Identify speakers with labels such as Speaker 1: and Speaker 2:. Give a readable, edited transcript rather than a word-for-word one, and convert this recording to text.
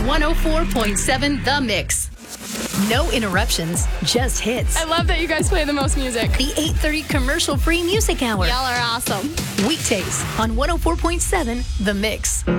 Speaker 1: 104.7 The Mix. No interruptions, just hits.
Speaker 2: I love that you guys play the most music.
Speaker 1: The 8:30 commercial-free music hour.
Speaker 2: Y'all are awesome.
Speaker 1: Weekdays on 104.7 The Mix.